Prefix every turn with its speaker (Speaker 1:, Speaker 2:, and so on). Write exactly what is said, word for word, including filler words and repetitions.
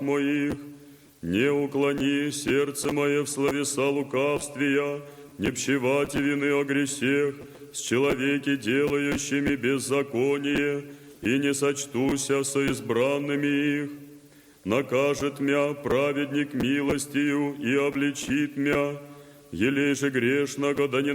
Speaker 1: моих. Не уклони сердце мое в словеса лукавствия, не пщевати вины о гресех с человеки, делающими беззаконие, и не сочтуся со избранными их. Накажет мя праведник милостью и обличит мя, елей же грешного да не